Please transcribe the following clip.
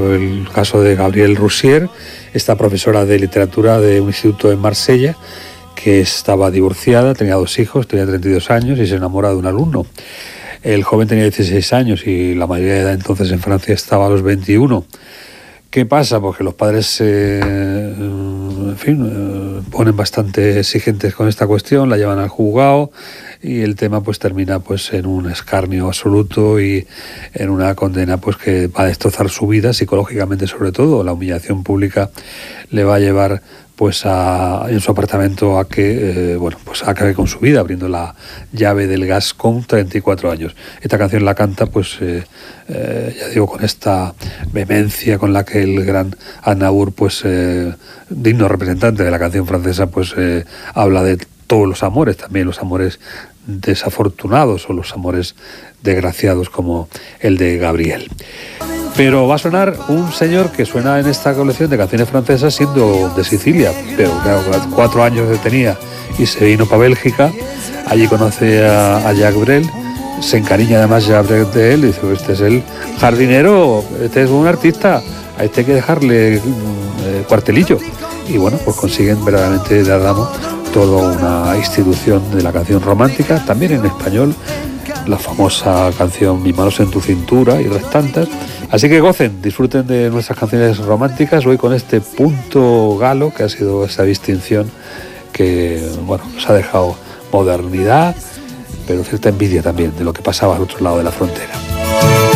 el caso de Gabrielle Roussier, esta profesora de literatura de un instituto en Marsella, que estaba divorciada, tenía 2 hijos, tenía 32 años y se enamora de un alumno. El joven tenía 16 años y la mayoría de edad entonces en Francia estaba a los 21. ¿Qué pasa? Porque los padres, ponen bastante exigentes con esta cuestión, la llevan al juzgado y el tema pues termina pues en un escarnio absoluto y en una condena pues que va a destrozar su vida psicológicamente, sobre todo. La humillación pública le va a llevar pues en su apartamento a que pues acabe con su vida abriendo la llave del gas con 34 años. Esta canción la canta pues ya digo, con esta vehemencia con la que el gran Aznavour, pues digno representante de la canción francesa, pues habla de todos los amores, también los amores desafortunados o los amores desgraciados como el de Gabriel. Pero va a sonar un señor que suena en esta colección de canciones francesas siendo de Sicilia, pero claro, 4 años tenía y se vino para Bélgica. Allí conoce a Jacques Brel, se encariña además Jacques Brel de él y dice: este es el jardinero, este es un artista, a este hay que dejarle cuartelillo. Y bueno, pues consiguen verdaderamente de Adamo toda una institución de la canción romántica, también en español, la famosa canción Mis manos en tu cintura y otras tantas. Así que gocen, disfruten de nuestras canciones románticas hoy con este punto galo, que ha sido esa distinción que, bueno, nos ha dejado modernidad, pero cierta envidia también de lo que pasaba al otro lado de la frontera.